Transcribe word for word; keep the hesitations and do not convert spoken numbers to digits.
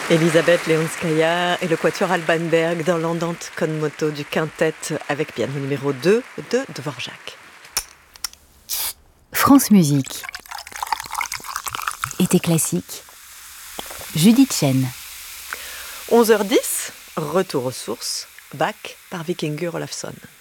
Elisabeth Leonskaya et le quatuor Alban Berg dans l'andante con moto du quintet avec piano numéro deux de Dvorak. France Musique. Été classique. Judith Chen. onze heures dix, retour aux sources, Bach par Vikingur Olafsson.